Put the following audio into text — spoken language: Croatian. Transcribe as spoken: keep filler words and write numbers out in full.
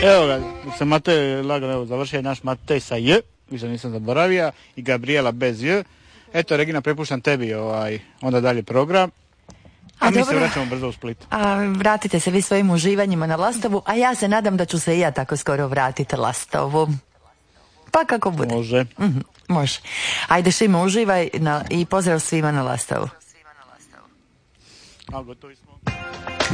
Evo ga, se Matej lagano, evo, završio je naš Matej sa J, više nisam zaboravio, i Gabriela bez J. Eto, Regina, prepuštam tebi ovaj, onda dalje program. A, a mi dobro. Se vraćamo brzo u Split. A, vratite se vi svojim uživanjima na Lastovu, a ja se nadam da ću se i ja tako skoro vratiti Lastovu. Pa kako bude. Može. Mm-hmm, može. Ajde, Šimo, uživaj na, i pozdrav svima na Lastovu. A, gotovi smo.